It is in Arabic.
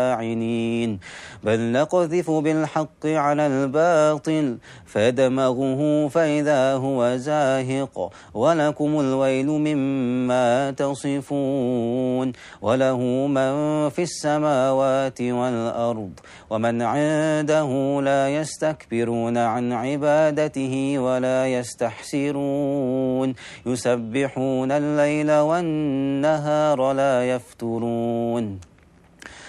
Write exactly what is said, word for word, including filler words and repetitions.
عنين بل نقذف بالحق على الباطل فدمغه فإذا هو زاهق ولكم الويل مما تصفون وله من في السماوات والأرض ومن عنده لا يستكبرون عن عبادته ولا يستحسرون يسبحون الليل والنهار لا يفترون